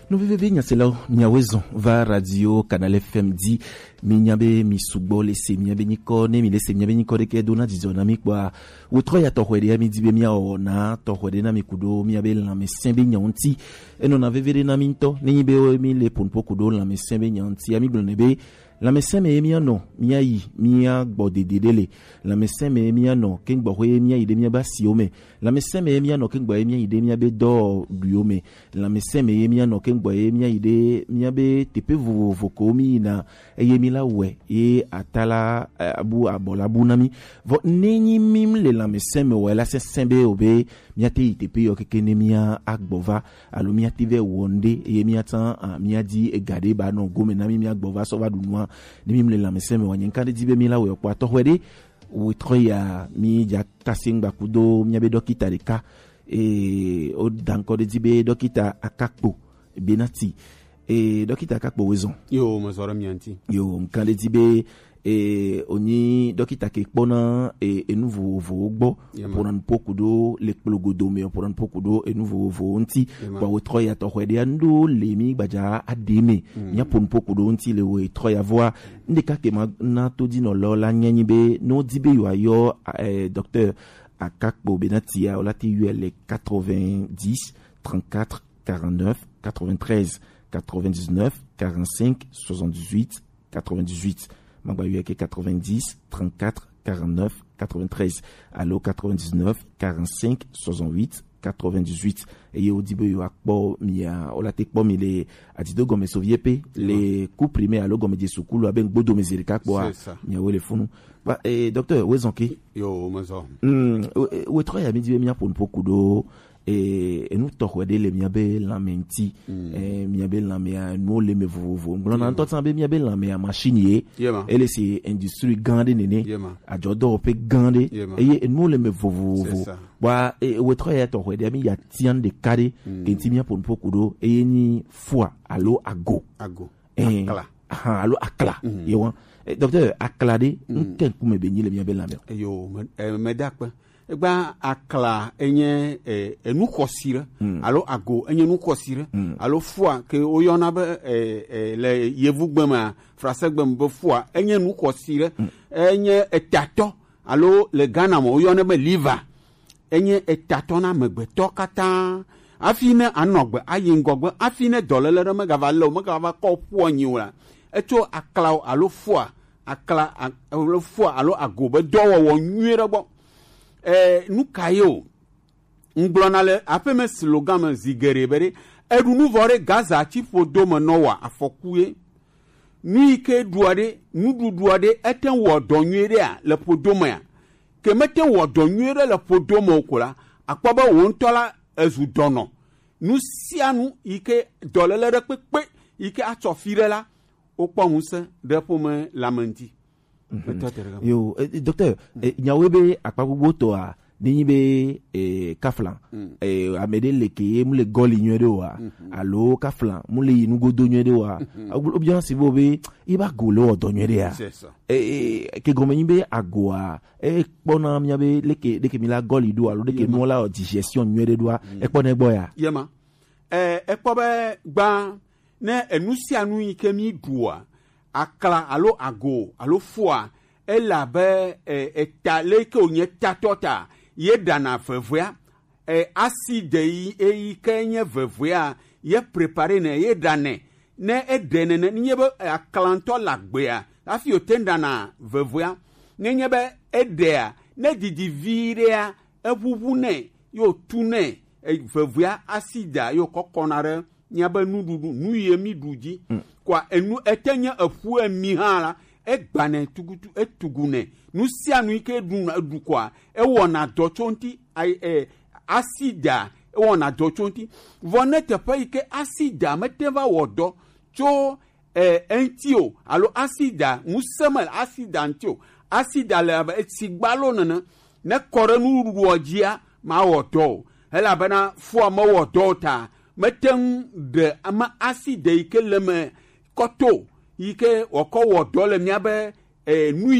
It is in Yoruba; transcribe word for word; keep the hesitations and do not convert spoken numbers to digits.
Nous vivons bien c'est là Niawezo va radio Canal F M di minyabe misugbo lese minyabe nikone mi lese minyabe nikore ke dona dizona mi kwa wotro ya tohwede mi dibe mi ona tohwede na mi kudo mi abe la me sembe nyanti e non avevere na minto ni be mi le ponpo kudo la me sembe nyanti ami glonebe la me sembe mi no mi ayi mi agbo dedele la me sembe mi no ken gbo ho mi ayi de mi ba siome la me sembe mi no ken gbo mi ayi de mi abe do duome la me sembe mi no ken gbo mi ayi de mi abe tepe vo voko mi na e mi la we e atala abu abola bunami vo neni mim le la me sembe we la se sembe obe mi ate tepe yo kekene mi agbova alo mi ative wonde e mi atan mi adi e gade ba no gome na mi mi agbova so va dunwa ni mim le la me sembe wa nyenka de dibe mi la we kwa to hwede wo troya mi ja tasingba kudo mi abe dokita de ka e o danko de dibe dokita akakpo benati e dokita akakpo wezon yo mazora mianti yo mkande dibe e oni dokita ke pona e, e nouveau vo gbo pour un pouco do le plogodo mais pour un pouco do e nouveau vo nti ba o troya to hwede ando le mi gbaja ademe nya pour un pouco do nti le we troya voix ndeka ke na to di no lo la nyanyi be no dibe yo ayo eh, docteur akakpo benati ya olati U L quatre-vingt-dix trente-quatre quarante-neuf quatre-vingt-treize quatre-vingt-dix-neuf quarante-cinq soixante-dix-huit quatre-vingt-dix-huit Magba U L quatre-vingt-dix trente-quatre quarante-neuf quatre-vingt-treize allo quatre-vingt-dix-neuf quarante-cinq soixante-huit quatre-vingt-dix-huit et au dibe yo akpo mi a olate kpo mi le adido gome soviepe les coups primés allo gome de sukulu aben gbodo mezirika kpo mi a wele funu ba eh docteur wezonki yo mazo mm we troya mi dibe mi a pour beaucoup do et et nous tohwede le miabe lamenti eh miabe lamea no le me vovo ngolo na ntot sambe miabe lamea machine ye ele c'est industrie gande nene a jodo pe gande et no le me vovo wa e we troya tohwede mi ya tian de kare kenti mi pour beaucoup do e ni foi allo ago ago eh ah allo akla yewa docteur aklade nken kume benyi le miabe lamea yo me dakpa egba akla enye eh, enu kosire mm. alo ago enye nu kosire mm. alo foi ke oyona be eh, eh, le yevugbema français gbem be foi enye nu kosire mm. enye etato alo le Ghana mo oyona be liver enye etato na megbeto kata afine anogbe ayingogbe afine dolele me gavalo me gava ko poanyiwa eto akla alo foi akla alo foi alo ago be dowo wo nwere bo eh nous kayo nglonale apeme slogan me zigerebere edu nu vore gaza chi fodo me nowa afokue ni ke duade nu du duade eten wo donwere a le podoma ya ke meten wo donwere le podoma okola akpaba wo ntola ezu dono nu sianu ike dolele re pepe ike atofire la okpomuse de pome lamenti. Mm-hmm. Yo eh, docteur mm. eh, nyawebe akpagbogbo to a nibe eh, kaflan mm. eh, amede leke mule goli nywede wa mm-hmm. alo kaflan mule inugo do nywede wa mm-hmm. obian sibobe iba golo odo nywede ya eh, eh ke gomenyibe agoa eh pona myabe leke leke mila goli do alo leke yeah, mola digestion nywede do mm. e pona egbo ya yema eh e pobe gba na enusianu ikemi duwa akla alo ago alo foi ela be etale ke onye tatota ye dana vevua e acide yi e kenye vevua ye préparer na ye dane ne edene ne nye be aklanto lagbea afi otenda na vevua ne nye be edea ne didi virea ebubu ne yo tune e vevua acide yo kokonare nyaba nududu nuye mi duji mm. kwa enu etenye afu emi hala egbane tugutu etugune nu sianu ike du du kwa e wona dochonti ai e asida e wona dochonti vonete pa ike asida meteva wodo cho e entio alo asida musemal asida antio asida le sigbalo nana ne kore nu ruojia ma wodo hela bana fu ma wodo ta metem de ama acide ike leme koto ike woko wodo le miabe eh, nui